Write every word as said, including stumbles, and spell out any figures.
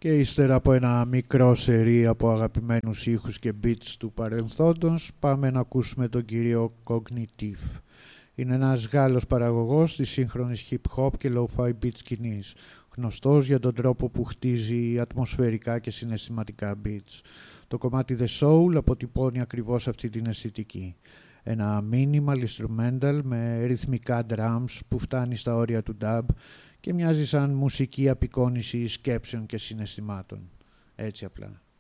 Και ύστερα από ένα μικρό σερί από αγαπημένους ήχους και beats του παρελθόντος, πάμε να ακούσουμε τον κύριο Cognitive. Είναι ένας Γάλλος παραγωγός της σύγχρονης hip-hop και lo-fi beat σκηνής, γνωστός για τον τρόπο που χτίζει ατμοσφαιρικά και συναισθηματικά beats. Το κομμάτι The Soul αποτυπώνει ακριβώς αυτή την αισθητική. Ένα minimal instrumental με ρυθμικά drums που φτάνει στα όρια του dub και μοιάζει σαν μουσική απεικόνηση σκέψεων και συναισθημάτων. Έτσι απλά.